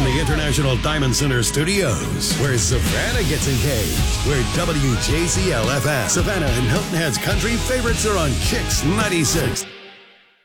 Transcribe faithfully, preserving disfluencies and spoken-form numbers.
from the International Diamond Center Studios, where Savannah gets engaged, where W J C L F M, Savannah and Hilton Head's country favorites are on Kicks ninety-six.